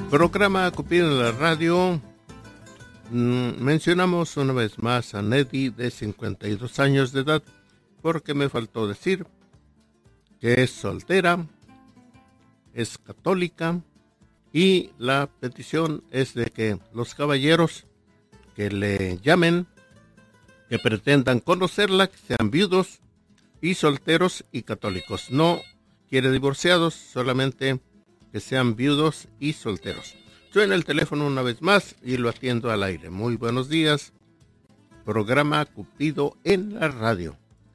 Programa Cupido en la radio. Mencionamos una vez más a Neddy, de 52 años de edad, porque me faltó decir que es soltera, es católica, y la petición es de que los caballeros que le llamen, que pretendan conocerla, que sean viudos y solteros y católicos. No quiere divorciados, solamente que sean viudos y solteros. Suena el teléfono una vez más y lo atiendo al aire. Muy buenos días. Programa Cupido en la radio.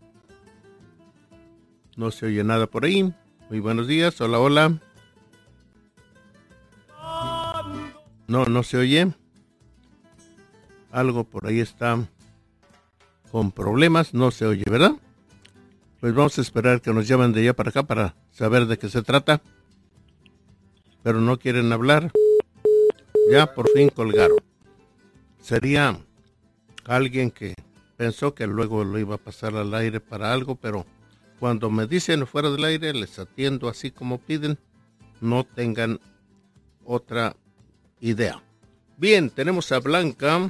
No se oye nada por ahí. Muy buenos días. Hola, hola. No se oye. Algo por ahí está con problemas. No se oye, ¿verdad? Pues vamos a esperar que nos llamen de allá para acá para saber de qué se trata. Pero no quieren hablar. Ya por fin colgaron. Sería alguien que pensó que luego lo iba a pasar al aire para algo, pero cuando me dicen fuera del aire les atiendo así como piden. No tengan otra idea. Bien, tenemos a Blanca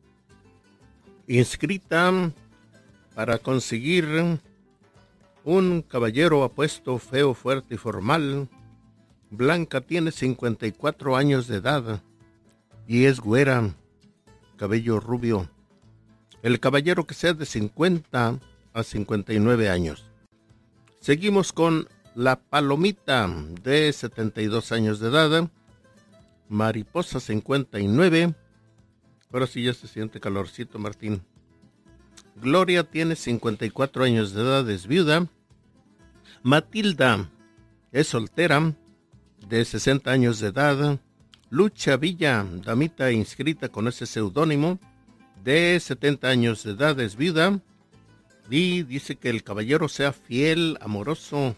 inscrita para conseguir un caballero apuesto, feo, fuerte y formal. Blanca tiene 54 años de edad y es güera, cabello rubio. El caballero que sea de 50 a 59 años. Seguimos con la Palomita, de 72 años de edad. Mariposa, 59. Ahora sí ya se siente calorcito, Martín. Gloria tiene 54 años de edad, es viuda. Matilda es soltera, de 60 años de edad. Lucha Villa, damita inscrita con ese seudónimo, de 70 años de edad, es viuda. Y dice que el caballero sea fiel, amoroso.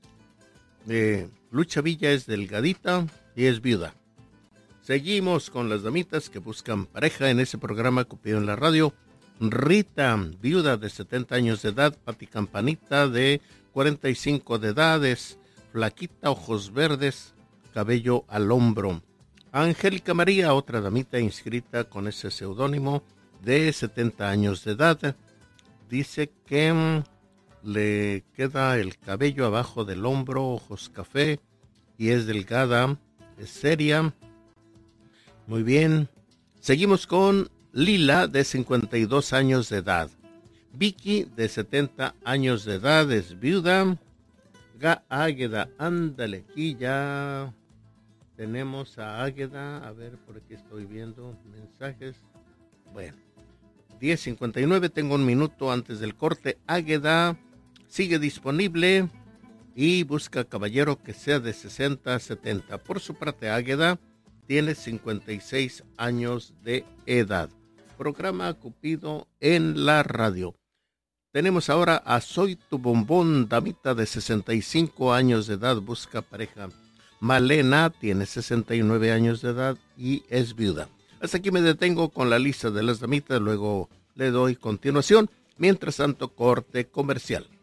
Lucha Villa es delgadita y es viuda. Seguimos con las damitas que buscan pareja en ese programa Cupido en la radio. Rita, viuda, de 70 años de edad. Pati Campanita, de 45 de edad, es flaquita, ojos verdes, cabello al hombro. Angélica María, otra damita inscrita con ese seudónimo, de 70 años de edad. Dice que le queda el cabello abajo del hombro, ojos café, y es delgada, es seria. Muy bien. Seguimos con Lila, de 52 años de edad. Vicky, de 70 años de edad, es viuda. Águeda, ándale, aquí ya tenemos a Águeda. A ver, por aquí estoy viendo mensajes. Bueno, 10:59, tengo un minuto antes del corte. Águeda sigue disponible y busca caballero que sea de 60 a 70. Por su parte, Águeda tiene 56 años de edad. Programa Cupido en la radio. Tenemos ahora a Soy tu Bombón, damita de 65 años de edad, busca pareja. Malena tiene 69 años de edad y es viuda. Hasta aquí me detengo con la lista de las damitas, luego le doy continuación. Mientras tanto, corte comercial.